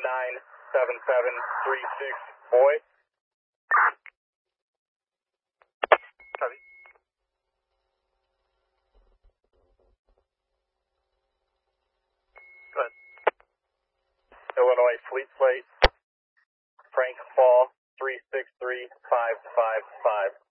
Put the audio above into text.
197736, boy. Copy. Go ahead. Illinois Fleet Plate, Frank Fall 363555.